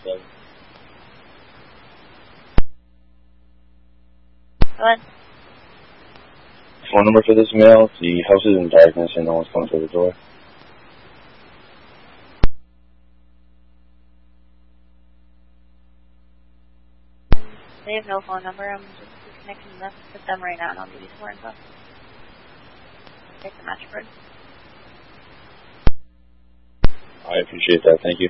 7. Go ahead. Phone number for this male. The house is in darkness and no one's coming to the door. They have no phone number. I'm just connecting them with them right now, and I'll give you some more info. Take the match board. I appreciate that. Thank you.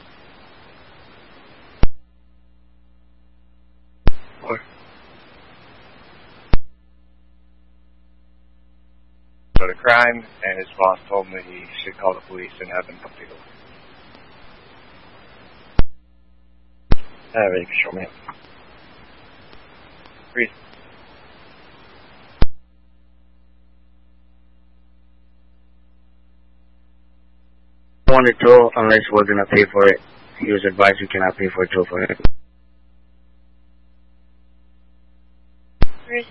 So the crime, and his boss told me he should call the police and have them come take a look. Ready for show me. Freeze. I want a tow unless we're going to pay for it. He was advised we cannot pay for a tow for it. Where is it?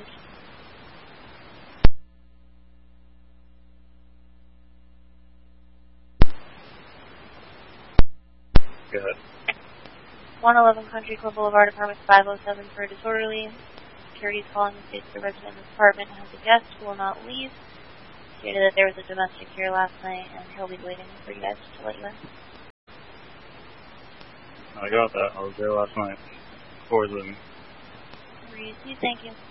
Go ahead. 111 Country Club Boulevard, apartment 507 for a disorderly. Security is calling and states the resident of the apartment has a guest who will not leave. Stated that there was a domestic here last night and he'll be waiting for you guys to let you in. I got that. I was there last night. Forward living. Easy, thank you.